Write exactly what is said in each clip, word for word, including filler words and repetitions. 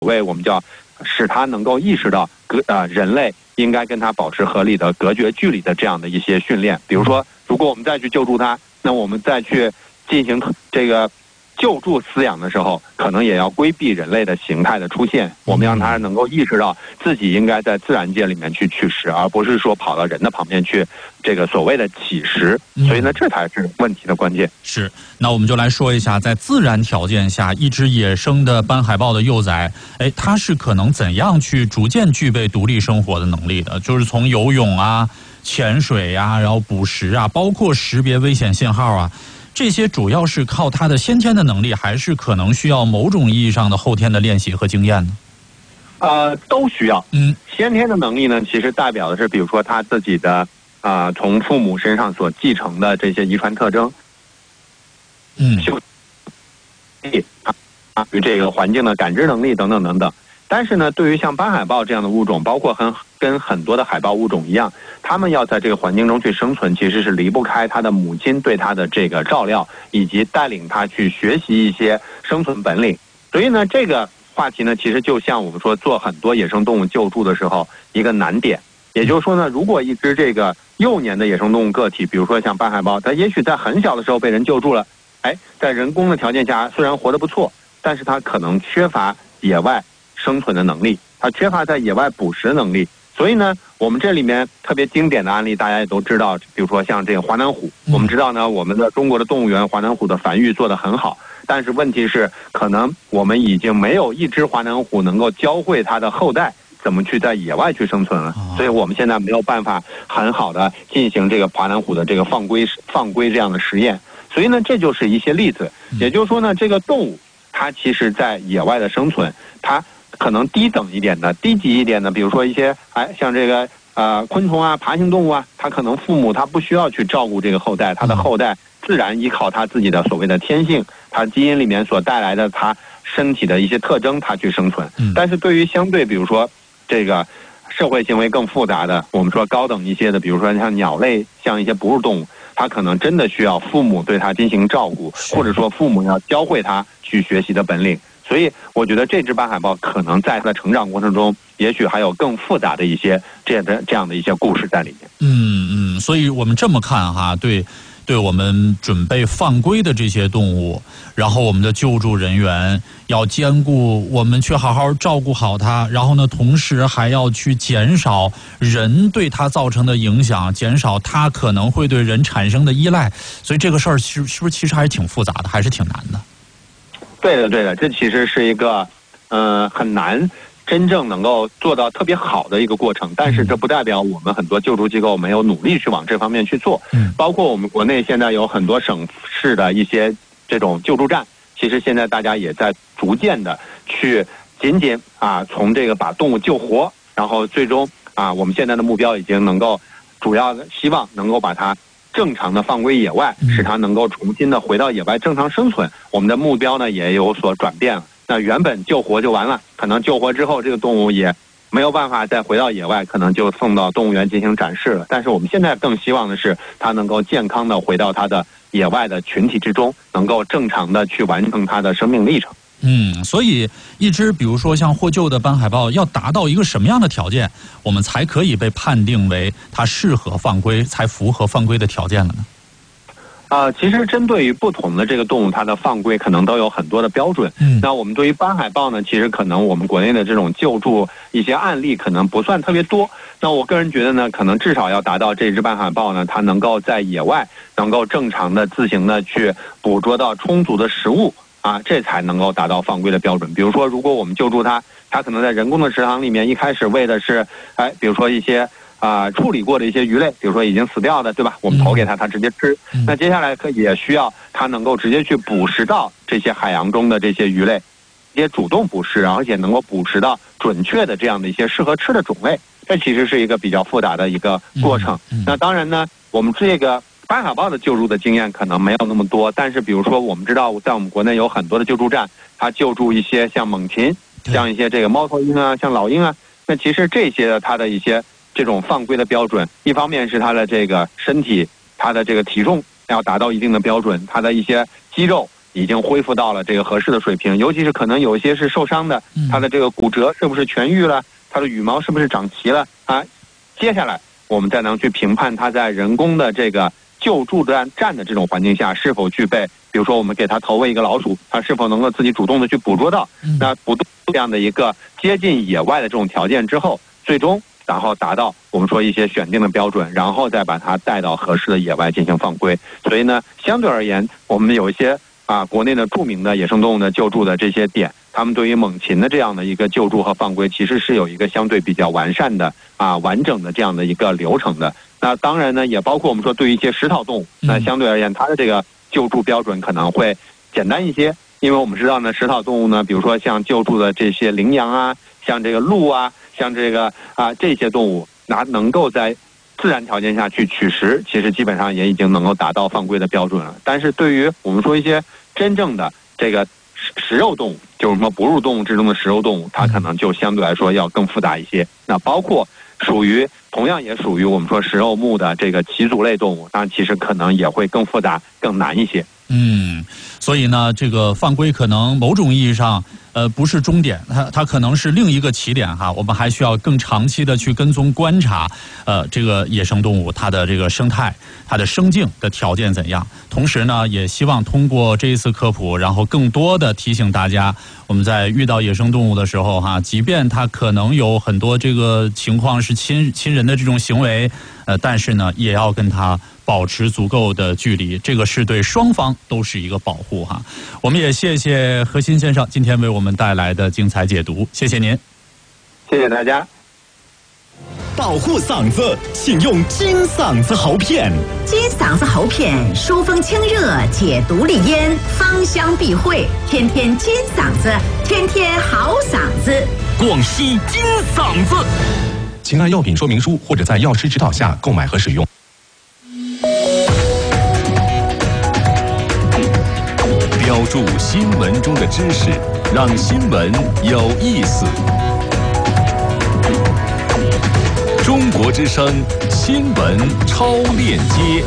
谓我们叫使它能够意识到隔呃人类应该跟它保持合理的隔绝距离的这样的一些训练。比如说，如果我们再去救助它，那我们再去进行这个救助饲养的时候，可能也要规避人类的形态的出现。我们让它能够意识到自己应该在自然界里面去取食，而不是说跑到人的旁边去这个所谓的乞食。所以呢，这才是问题的关键。 是，那我们就来说一下，在自然条件下，一只野生的斑海豹的幼崽，哎，它是可能怎样去逐渐具备独立生活的能力的？就是从游泳啊、潜水啊，然后捕食啊，包括识别危险信号啊。这些主要是靠他的先天的能力，还是可能需要某种意义上的后天的练习和经验呢？ 呃，都需要。 嗯，先天的能力呢，其实代表的是，比如说他自己的啊、呃，从父母身上所继承的这些遗传特征。 嗯， 啊，与这个环境的感知能力等等等等。但是呢，对于像斑海豹这样的物种，包括很跟很多的海豹物种一样，它们要在这个环境中去生存，其实是离不开它的母亲对它的这个照料，以及带领它去学习一些生存本领。所以呢，这个话题呢，其实就像我们说做很多野生动物救助的时候一个难点。也就是说呢，如果一只这个幼年的野生动物个体，比如说像斑海豹，它也许在很小的时候被人救助了，哎，在人工的条件下虽然活得不错，但是它可能缺乏野外生存的能力，它缺乏在野外捕食的能力。所以呢，我们这里面特别经典的案例大家也都知道，比如说像这个华南虎。我们知道呢，我们的中国的动物园华南虎的繁育做得很好，但是问题是可能我们已经没有一只华南虎能够教会它的后代怎么去在野外去生存了。所以我们现在没有办法很好的进行这个华南虎的这个放归放归这样的实验。所以呢，这就是一些例子。也就是说呢，这个动物它其实在野外的生存，它可能低等一点的、低级一点的，比如说一些哎，像这个呃昆虫啊、爬行动物啊，它可能父母他不需要去照顾这个后代，它的后代自然依靠它自己的所谓的天性，它基因里面所带来的它身体的一些特征，它去生存。但是对于相对比如说这个社会行为更复杂的，我们说高等一些的，比如说像鸟类，像一些哺乳动物，它可能真的需要父母对它进行照顾，或者说父母要教会它去学习的本领。所以我觉得这只斑海豹可能在它的成长过程中，也许还有更复杂的一些这样的这样的一些故事在里面。 嗯嗯，所以我们这么看哈，对，对我们准备放归的这些动物，然后我们的救助人员要兼顾我们去好好照顾好它，然后呢，同时还要去减少人对它造成的影响，减少它可能会对人产生的依赖。所以这个事儿其实是不是其实还是挺复杂的，还是挺难的？ 对的，对的，这其实是一个，呃，很难真正能够做到特别好的一个过程。但是这不代表我们很多救助机构没有努力去往这方面去做。嗯，包括我们国内现在有很多省市的一些这种救助站，其实现在大家也在逐渐的去仅仅啊从这个把动物救活，然后最终啊我们现在的目标已经能够主要的希望能够把它正常的放归野外，使它能够重新的回到野外正常生存。我们的目标呢也有所转变了。那原本救活就完了，可能救活之后这个动物也没有办法再回到野外，可能就送到动物园进行展示了。但是我们现在更希望的是它能够健康的回到它的野外的群体之中，能够正常的去完成它的生命历程。 嗯，所以一只比如说像获救的斑海豹要达到一个什么样的条件，我们才可以被判定为它适合放归，才符合放归的条件了呢？ 啊、呃，其实针对于不同的这个动物，它的放归可能都有很多的标准。嗯，那我们对于斑海豹呢，其实可能我们国内的这种救助一些案例可能不算特别多。那我个人觉得呢，可能至少要达到这只斑海豹呢，它能够在野外能够正常的自行的去捕捉到充足的食物。啊，这才能够达到放归的标准。比如说，如果我们救助它，它可能在人工的食堂里面一开始喂的是，哎，比如说一些啊、呃、处理过的一些鱼类，比如说已经死掉的，对吧？我们投给它，它直接吃。嗯、那接下来可也需要它能够直接去捕食到这些海洋中的这些鱼类，一些主动捕食，而且能够捕食到准确的这样的一些适合吃的种类。这其实是一个比较复杂的一个过程。嗯嗯、那当然呢，我们这个斑海豹的救助的经验可能没有那么多，但是比如说我们知道在我们国内有很多的救助站，它救助一些像猛禽，像一些这个猫头鹰啊，像老鹰啊，那其实这些它的一些这种放归的标准，一方面是它的这个身体，它的这个体重要达到一定的标准，它的一些肌肉已经恢复到了这个合适的水平，尤其是可能有一些是受伤的，它的这个骨折是不是痊愈了，它的羽毛是不是长齐了啊？接下来我们再能去评判它在人工的这个救助站站的这种环境下是否具备，比如说我们给它投喂一个老鼠，它是否能够自己主动的去捕捉到，那捕捉这样的一个接近野外的这种条件之后，最终然后达到我们说一些选定的标准，然后再把它带到合适的野外进行放归。所以呢，相对而言，我们有一些啊国内的著名的野生动物的救助的这些点，他们对于猛禽的这样的一个救助和放归，其实是有一个相对比较完善的啊完整的这样的一个流程的。那当然呢，也包括我们说对于一些食草动物，那相对而言，它的这个救助标准可能会简单一些，因为我们知道呢，食草动物呢，比如说像救助的这些羚羊啊，像这个鹿啊，像这个啊这些动物，那能够在自然条件下去取食，其实基本上也已经能够达到放归的标准了。但是对于我们说一些真正的这个食肉动物，就是什么哺乳动物之中的食肉动物，它可能就相对来说要更复杂一些。那包括属于同样也属于我们说食肉目的这个脊足类动物，那其实可能也会更复杂、更难一些。 嗯，所以呢，这个放归可能某种意义上，呃，不是终点，它它可能是另一个起点哈。我们还需要更长期的去跟踪观察，呃，这个野生动物它的这个生态、它的生境的条件怎样。同时呢，也希望通过这一次科普，然后更多的提醒大家，我们在遇到野生动物的时候哈，即便它可能有很多这个情况是亲亲人的这种行为，呃，但是呢，也要跟它保持足够的距离，这个是对双方都是一个保护哈。我们也谢谢何鑫先生今天为我们带来的精彩解读，谢谢您， 谢谢大家。 保护嗓子，请用金嗓子喉片。 金嗓子喉片疏风清热，解毒利咽，芳香避秽，天天金嗓子，天天好嗓子。 广西金嗓子，请按药品说明书或者在药师指导下购买和使用。标注新闻中的知识，让新闻有意思。中国之声新闻超链接，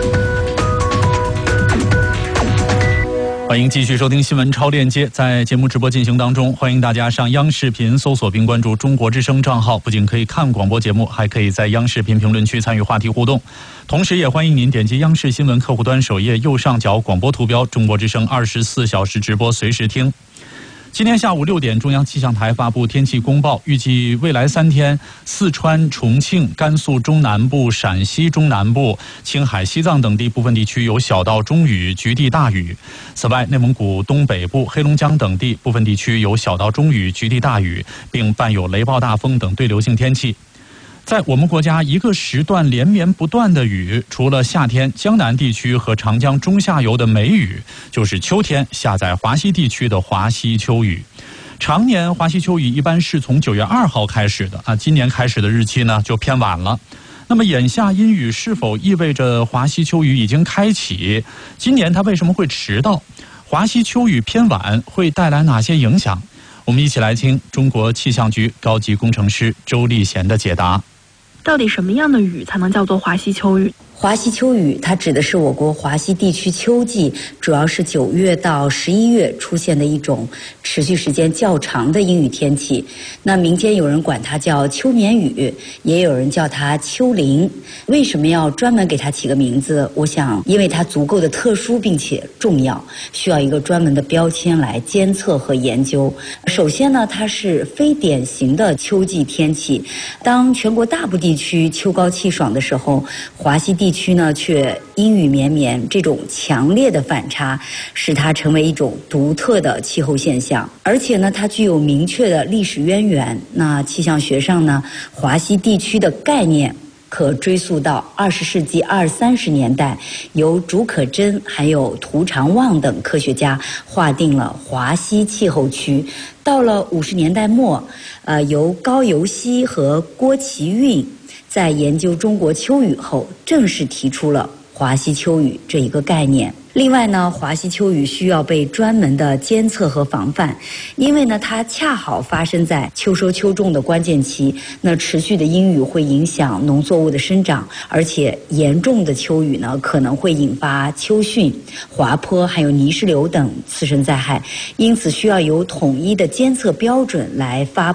欢迎继续收听新闻超链接。在节目直播进行当中，欢迎大家上央视频搜索并关注中国之声账号，不仅可以看广播节目，还可以在央视频评论区参与话题互动。同时也欢迎您点击央视新闻客户端首页右上角广播图标，中国之声二十四小时直播随时听。今天下午六点，中央气象台发布天气公报，预计未来三天，四川、重庆、甘肃中南部、陕西中南部、青海、西藏等地部分地区有小到中雨，局地大雨。此外，内蒙古东北部、黑龙江等地部分地区有小到中雨，局地大雨，并伴有雷暴大风等对流性天气。在我们国家一个时段连绵不断的雨，除了夏天江南地区和长江中下游的梅雨，就是秋天下在华西地区的华西秋雨。常年华西秋雨一般是从九月二号开始的啊，今年开始的日期呢就偏晚了。那么眼下阴雨是否意味着华西秋雨已经开启？今年它为什么会迟到？华西秋雨偏晚会带来哪些影响？我们一起来听中国气象局高级工程师周立贤的解答。 到底什么样的雨才能叫做华西秋雨？ 华西秋雨它指的是我国华西地区秋季，主要是九月到十一月出现的一种持续时间较长的阴雨天气。那民间有人管它叫秋绵雨，也有人叫它秋淋。为什么要专门给它起个名字？我想因为它足够的特殊并且重要，需要一个专门的标签来监测和研究。首先呢，它是非典型的秋季天气。当全国大部地区秋高气爽的时候，华西地地区呢却阴雨绵绵，这种强烈的反差使它成为一种独特的气候现象，而且呢它具有明确的历史渊源。那气象学上呢，华西地区的概念可追溯到二十世纪二三十年代，由竺可桢还有涂长望等科学家划定了华西气候区。到了五十年代末，呃，由高游锡和郭其运在研究中国秋雨后，正式提出了华西秋雨这一个概念。另外呢，华西秋雨需要被专门的监测和防范，因为呢，它恰好发生在秋收秋种的关键期。那持续的阴雨会影响农作物的生长，而且严重的秋雨呢，可能会引发秋汛、滑坡还有泥石流等次生灾害，因此需要有统一的监测标准来发